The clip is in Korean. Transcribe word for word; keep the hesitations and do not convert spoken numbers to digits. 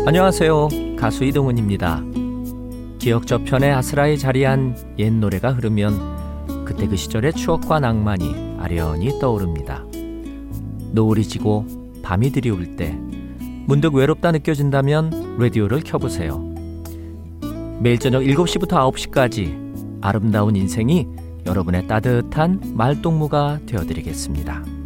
안녕하세요. 가수 이동훈입니다. 기억 저편에 아스라이 자리한 옛 노래가 흐르면 그때 그 시절의 추억과 낭만이 아련히 떠오릅니다. 노을이 지고 밤이 드리울 때 문득 외롭다 느껴진다면 라디오를 켜보세요. 매일 저녁 일곱 시부터 아홉 시까지 아름다운 인생이 여러분의 따뜻한 말동무가 되어드리겠습니다.